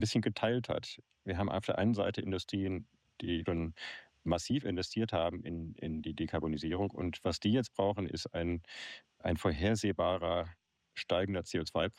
bisschen geteilt hat. Wir haben auf der einen Seite Industrien, die schon massiv investiert haben in die Dekarbonisierung. Und was die jetzt brauchen, ist ein vorhersehbarer steigender CO2-Preis